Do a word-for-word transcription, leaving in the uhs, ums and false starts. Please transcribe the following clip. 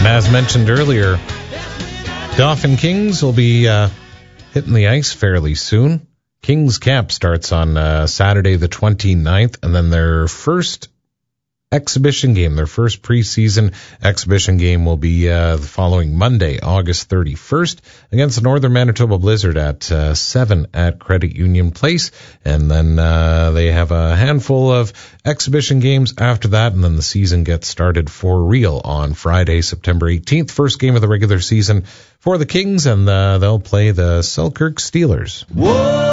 And as mentioned earlier, Dauphin Kings will be uh, hitting the ice fairly soon. Kings Camp starts on uh, Saturday the twenty-ninth, and then their first exhibition game, their first preseason exhibition game will be uh, the following Monday, August thirty-first, against the Northern Manitoba Blizzard at uh, seven at Credit Union Place. And then uh, they have a handful of exhibition games after that, and then the season gets started for real on Friday, September eighteenth. First game of the regular season for the Kings, and uh, they'll play the Selkirk Steelers. Whoa!